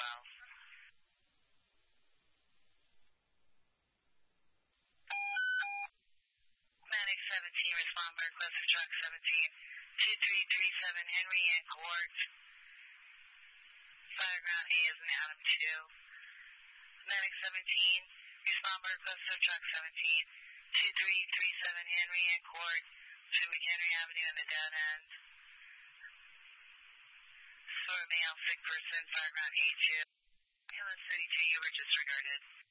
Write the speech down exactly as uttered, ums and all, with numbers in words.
well. Medic seventeen, respond by request of truck seventeen, two three three seven Henry and Court. Fireground A is an Adam two. Medic seventeen, respond by request of truck seventeen, two three three seven Henry and Court to McHenry Avenue in the dead end. Sort of male sick person, Fireground A two. Ambulance thirty-two, you were disregarded.